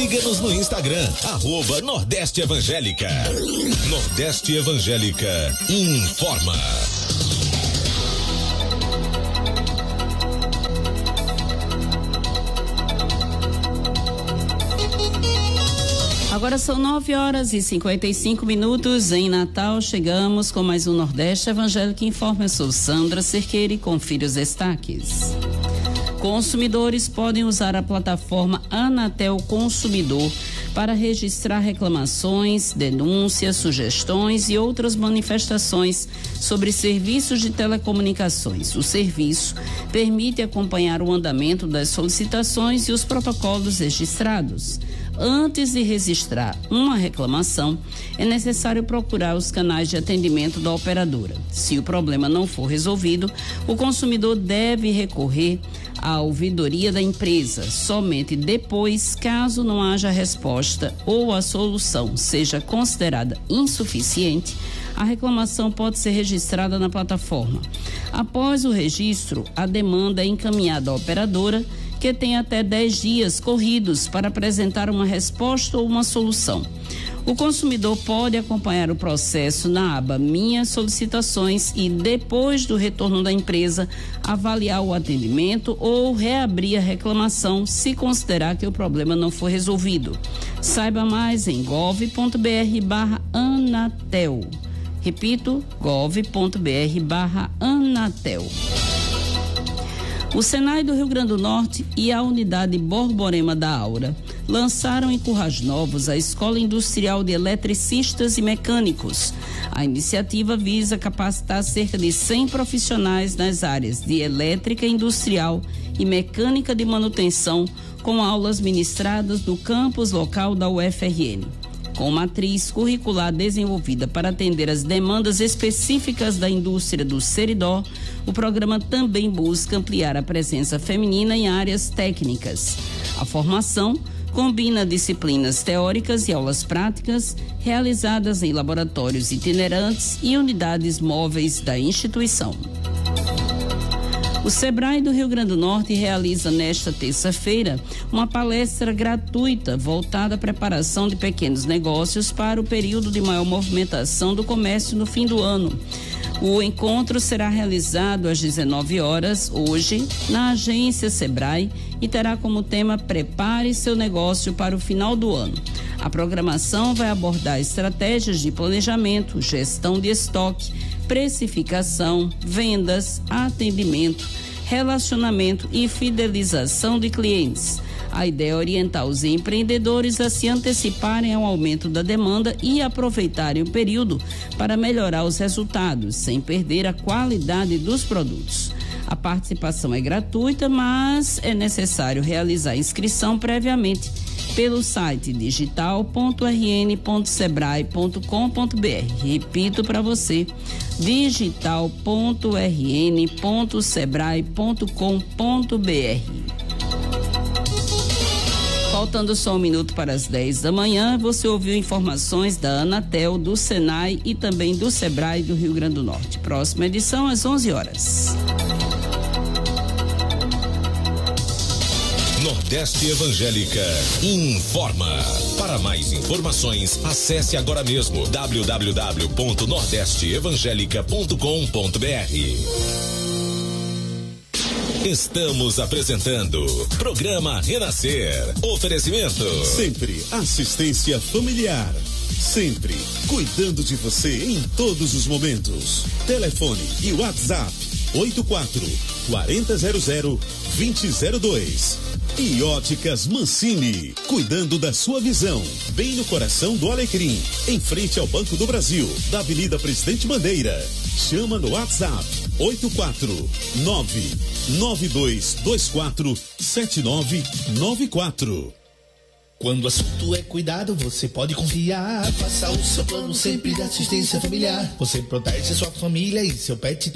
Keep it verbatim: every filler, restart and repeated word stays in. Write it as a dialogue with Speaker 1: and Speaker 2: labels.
Speaker 1: Siga-nos no Instagram, arroba Nordeste Evangélica. Nordeste Evangélica informa.
Speaker 2: Agora são nove horas e cinquenta e cinco minutos em Natal. Chegamos com mais um Nordeste Evangélico Informa. Eu sou Sandra Cerqueira e confira os destaques. Consumidores podem usar a plataforma Anatel Consumidor para registrar reclamações, denúncias, sugestões e outras manifestações sobre serviços de telecomunicações. O serviço permite acompanhar o andamento das solicitações e os protocolos registrados. Antes de registrar uma reclamação, é necessário procurar os canais de atendimento da operadora. Se o problema não for resolvido, o consumidor deve recorrer à ouvidoria da empresa. Somente depois, caso não haja resposta ou a solução seja considerada insuficiente, a reclamação pode ser registrada na plataforma. Após o registro, a demanda é encaminhada à operadora, que tem até dez dias corridos para apresentar uma resposta ou uma solução. O consumidor pode acompanhar o processo na aba Minhas Solicitações e, depois do retorno da empresa, avaliar o atendimento ou reabrir a reclamação se considerar que o problema não foi resolvido. Saiba mais em gov.br barra Anatel. Repito, gov.br barra Anatel. O Senai do Rio Grande do Norte e a unidade Borborema da Aura lançaram em Currais Novos a Escola Industrial de Eletricistas e Mecânicos. A iniciativa visa capacitar cerca de cem profissionais nas áreas de elétrica industrial e mecânica de manutenção, com aulas ministradas no campus local da U F R N. Com matriz curricular desenvolvida para atender as demandas específicas da indústria do seridó, o programa também busca ampliar a presença feminina em áreas técnicas. A formação combina disciplinas teóricas e aulas práticas realizadas em laboratórios itinerantes e unidades móveis da instituição. O Sebrae do Rio Grande do Norte realiza nesta terça-feira uma palestra gratuita voltada à preparação de pequenos negócios para o período de maior movimentação do comércio no fim do ano. O encontro será realizado às dezenove horas, hoje, na agência Sebrae e terá como tema Prepare seu negócio para o final do ano. A programação vai abordar estratégias de planejamento, gestão de estoque, precificação, vendas, atendimento, relacionamento e fidelização de clientes. A ideia é orientar os empreendedores a se anteciparem ao aumento da demanda e aproveitarem o período para melhorar os resultados, sem perder a qualidade dos produtos. A participação é gratuita, mas é necessário realizar a inscrição previamente pelo site digital ponto r n ponto sebrae ponto com ponto b r. Repito para você, digital ponto r n ponto sebrae ponto com ponto b r. Faltando só um minuto para as dez da manhã, você ouviu informações da Anatel, do Senai e também do Sebrae do Rio Grande do Norte. Próxima edição às onze horas.
Speaker 1: Nordeste Evangélica informa. Para mais informações, acesse agora mesmo w w w ponto nordeste evangélica ponto com ponto b r. Estamos apresentando Programa Renascer. Oferecimento.
Speaker 3: Sempre assistência familiar. Sempre cuidando de você em todos os momentos. Telefone e WhatsApp oito quatro quatro zero zero dois zero zero dois. E Óticas Mancini, cuidando da sua visão, bem no coração do Alecrim, em frente ao Banco do Brasil, da Avenida Presidente Bandeira. Chama no WhatsApp oito quatro nove nove dois dois quatro sete nove nove quatro.
Speaker 4: Quando o assunto é cuidado, você pode confiar. Faça o seu plano sempre de assistência familiar. Você protege sua família e seu pet.